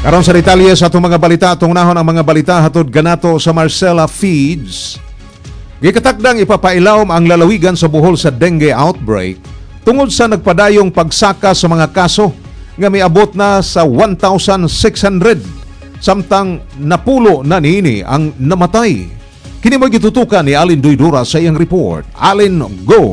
Karon sa detalye sa atong mga balita, atong nahon ang mga balita hatod ganato sa Marcela Feeds. Gikatakdang ipapailawom ang lalawigan sa buhol sa dengue outbreak tungod sa nagpadayong pagsaka sa mga kaso nga miabot na sa 1,600 samtang napulo na niini ang namatay. Kini mo gitutukan ni Alin Duydura sa iyang report. Alin, go!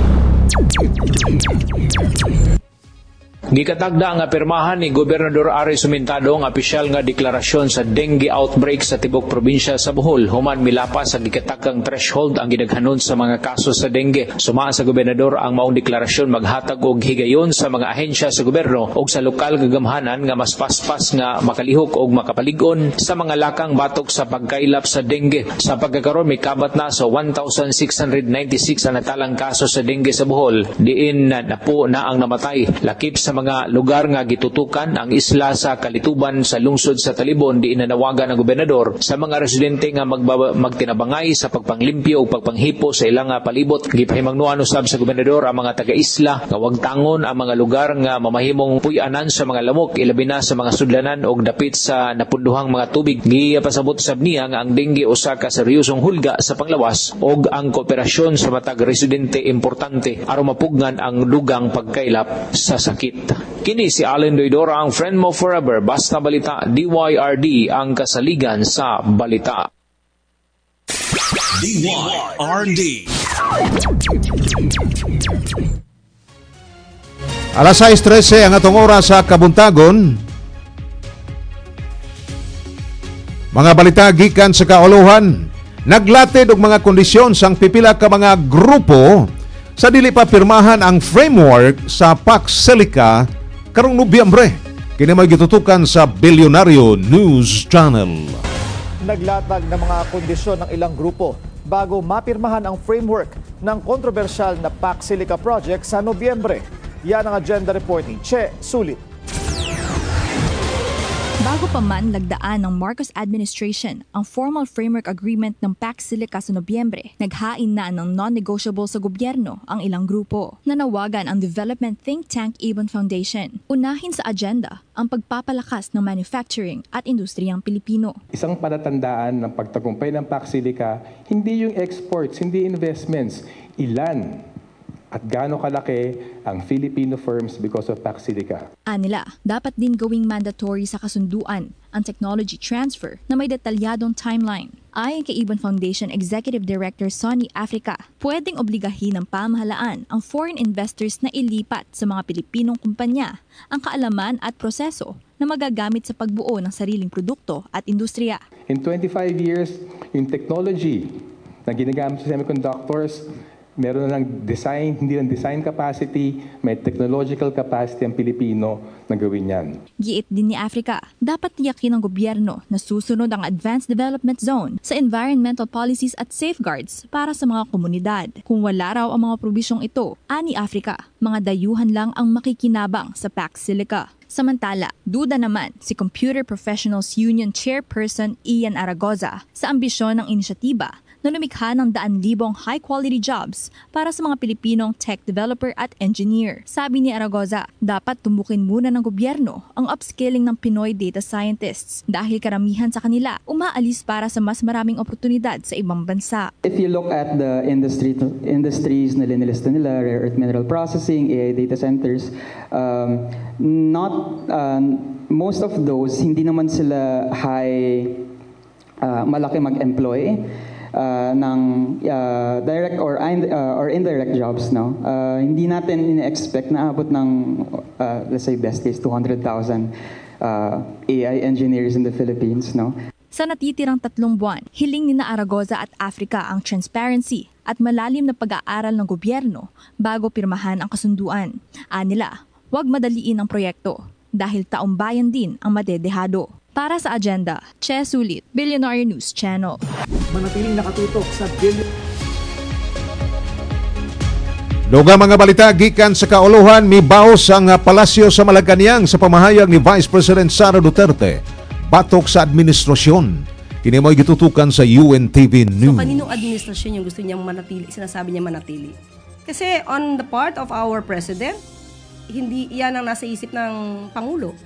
Gikatagda nga pirmahan ni Gobernador Ari Sumintado ang opisyal nga deklarasyon sa dengue outbreak sa tibok probinsya sa Bohol. Human milapas sa gikatakang threshold ang gidaghanon sa mga kaso sa dengue. Sumaan sa gobernador ang maong deklarasyon maghatag og higayon sa mga ahensya sa gobyerno ug sa lokal nga gamhanan nga mas paspas nga makalihok og makapalig-on sa mga lakang batok sa pagkailap sa dengue. Sa pagkakaroon may kabat na sa 1,696 ang natalang kaso sa dengue sa Bohol. Diin na po na ang namatay. Lakip sa mga lugar nga gitutukan ang isla sa Kalituban sa lungsod sa Talibon, di inanawagan ng gobernador sa mga residente nga magtinabangay sa pagpanglimpyo o pagpanghipo sa ilang palibot. Gipahimangnuan usab sa gobernador ang mga taga-isla nga wag tangon ang mga lugar nga mamahimong puy-anan sa mga lamok, ilabi na sa mga sudlanan o dapit sa napunduhang mga tubig. Gipasabot usab niya nga ang dengue usa ka seryosong hulga sa panglawas og ang kooperasyon sa matag residente importante aron mapugnan ang dugang pagkailap sa sakit. Kini si Allen Doydora, ang friend mo forever. Basta Balita, DYRD ang kasaligan sa balita. DYRD. Alas 6:13 ang atong oras sa Kabuntagon. Mga balita gikan sa kauluhan. Naglatid og mga kondisyon sang pipila ka mga grupo sa dili pa pirmahan ang framework sa Pax Silica karong Nobyembre. Kini may gitutukan sa Bilyonaryo News Channel. Naglatag ng mga kondisyon ng ilang grupo bago mapirmahan ang framework ng kontrobersyal na Pax Silica project sa Nobyembre. Yan ang agenda report ni Che Sulit. Bago pa man lagdaan ng Marcos administration ang formal framework agreement ng Pax Silica sa Nobyembre, naghain na ng non-negotiable sa gobyerno ang ilang grupo. Nanawagan ang development think tank Ibon Foundation. Unahin sa agenda ang pagpapalakas ng manufacturing at industriyang Pilipino. Isang palatandaan ng pagtagumpay ng Pax Silica, hindi yung exports, hindi investments, ilan at gaano kalaki ang Filipino firms because of Pax Silica. Anila, dapat din gawing mandatory sa kasunduan ang technology transfer na may detalyadong timeline. Ayon kay Ibon Foundation Executive Director Sonny Africa, pwedeng obligahin ng pamahalaan ang foreign investors na ilipat sa mga Pilipinong kumpanya ang kaalaman at proseso na magagamit sa pagbuo ng sariling produkto at industriya. In 25 years, yung technology na ginagamit sa semiconductors, meron na ng design, hindi lang design capacity, may technological capacity ang Pilipino na gawin yan. Giit din ni Africa, dapat tiyakin ng gobyerno na susunod ang Advanced Development Zone sa environmental policies at safeguards para sa mga komunidad. Kung wala raw ang mga probisyong ito, ani Africa, mga dayuhan lang ang makikinabang sa Pax Silica. Samantala, duda naman si Computer Professionals Union Chairperson Ian Aragoza sa ambisyon ng inisyatiba na lumikha ng 1,000 high-quality jobs para sa mga Pilipinong tech developer at engineer. Sabi ni Aragoza, dapat tumbukin muna ng gobyerno ang upskilling ng Pinoy data scientists dahil karamihan sa kanila umaalis para sa mas maraming oportunidad sa ibang bansa. If you look at the industries na linilista nila, rare earth mineral processing, AI data centers, most of those, hindi naman sila malaki mag-employ ng direct or indirect jobs, no? Hindi natin ina-expect na abot ng let's say best case 200,000 AI engineers in the Philippines, no? Sa natitirang 3 buwan, hiling ni na Aragoza at Africa ang transparency at malalim na pag-aaral ng gobyerno bago pirmahan ang kasunduan. Anila, huwag madaliin ang proyekto dahil taong bayan din ang madedehado. Para sa agenda, Che Sulit, Billionaire News Channel. Manatiling nakatutok sa Dugang mga balita gikan sa kauluhan, mibaos ang palasyo sa Malacañang sa pamahayag ni Vice President Sara Duterte batok sa administrasyon. Kini mo'y gitutukan sa UNTV News. So kaninong administrasyon yung gusto niyang manatili, sinasabi niya manatili? Kasi on the part of our President, hindi yan ang nasa isip ng Pangulo.